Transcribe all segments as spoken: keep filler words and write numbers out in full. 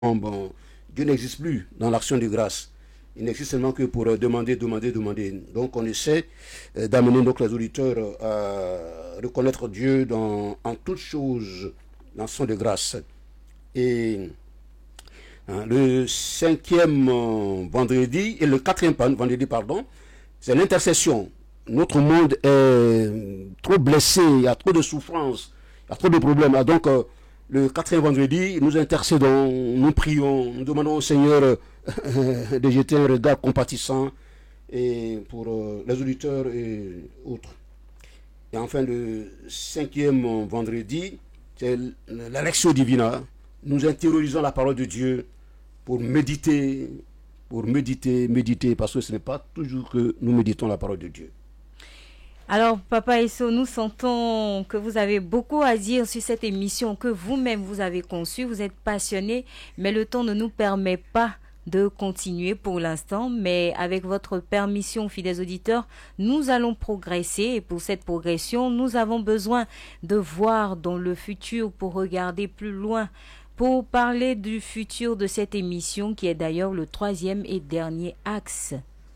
bon, Dieu n'existe plus dans l'action de grâce. Il n'existe seulement que pour demander, demander, demander. Donc on essaie d'amener donc les auditeurs à reconnaître Dieu dans, en toutes choses, dans son de grâce. Et hein, le cinquième vendredi, et le quatrième vendredi, pardon, c'est l'intercession. Notre monde est trop blessé, il y a trop de souffrance, il y a trop de problèmes. Ah, donc, euh, le quatrième vendredi, nous intercédons, nous prions, nous demandons au Seigneur euh, de jeter un regard compatissant et pour euh, les auditeurs et autres. Et enfin, le cinquième vendredi, c'est la Lectio Divina. Nous intériorisons la parole de Dieu pour méditer, pour méditer, méditer, parce que ce n'est pas toujours que nous méditons la parole de Dieu. Alors, Papa Esso, nous sentons que vous avez beaucoup à dire sur cette émission que vous-même vous avez conçue. Vous êtes passionné, mais le temps ne nous permet pas de continuer pour l'instant. Mais avec votre permission, fidèles auditeurs, nous allons progresser. Et pour cette progression, nous avons besoin de voir dans le futur pour regarder plus loin, pour parler du futur de cette émission qui est d'ailleurs le troisième et dernier axe.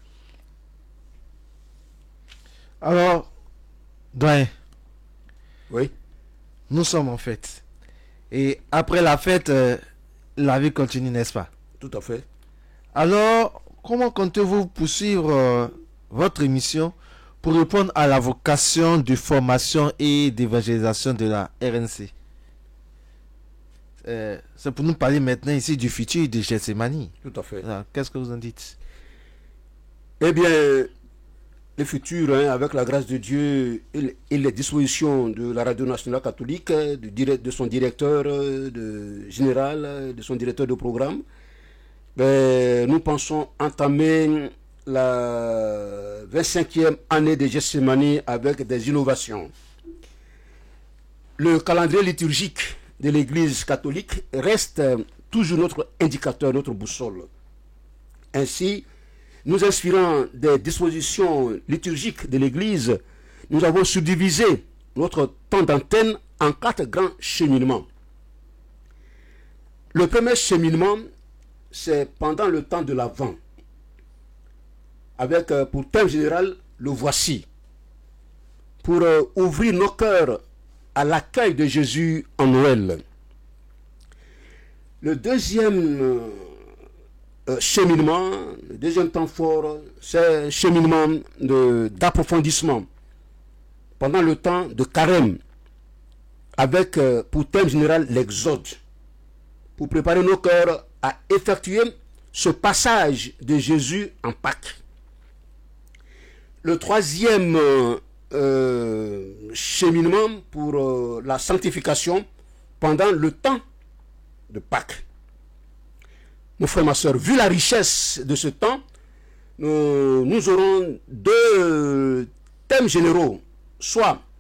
Alors, doyen, oui, nous sommes en fête. Et après la fête, euh, la vie continue, n'est-ce pas? Tout à fait. Alors, comment comptez-vous poursuivre euh, votre émission pour répondre à la vocation de formation et d'évangélisation de la R N C? euh, C'est pour nous parler maintenant ici du futur de Gethsemane. Tout à fait. Alors, qu'est-ce que vous en dites? Eh bien, le futur, hein, avec la grâce de Dieu et les dispositions de la Radio Nationale Catholique, de, de son directeur de, général, de son directeur de programme, ben, nous pensons entamer la vingt-cinquième année de Gethsemane avec des innovations. Le calendrier liturgique de l'Église catholique reste toujours notre indicateur, notre boussole. Ainsi, nous inspirant des dispositions liturgiques de l'Église, nous avons subdivisé notre temps d'antenne en quatre grands cheminements. Le premier cheminement, c'est pendant le temps de l'Avent, avec pour thème général le voici, pour euh, ouvrir nos cœurs à l'accueil de Jésus en Noël. Le deuxième euh, Euh, cheminement, le deuxième temps fort, c'est un cheminement de, d'approfondissement pendant le temps de carême, avec euh, pour thème général l'exode, pour préparer nos cœurs à effectuer ce passage de Jésus en Pâques. Le troisième euh, euh, cheminement pour euh, la sanctification pendant le temps de Pâques. Nos frères et sœurs, vu la richesse de ce temps, nous, nous aurons deux thèmes généraux, soit